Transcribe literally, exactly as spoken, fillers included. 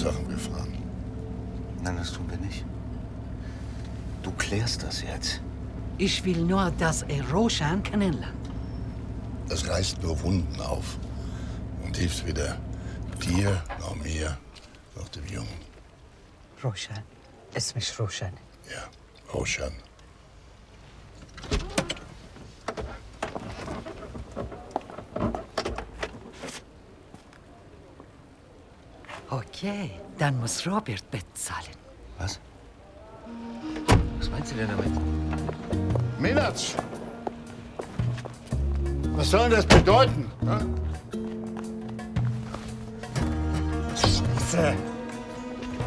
Ursachen gefahren. Nein, das tun wir nicht. Du klärst das jetzt. Ich will nur, dass er Roshan kennenlernt. Das reißt nur Wunden auf und hilft weder dir, noch mir, noch dem Jungen. Roshan. اسمش روشن. Ja, Roshan. Okay, dann muss Robert bezahlen. Was? Was meinst du denn damit? Minac! Was soll denn das bedeuten? Hm? Scheiße!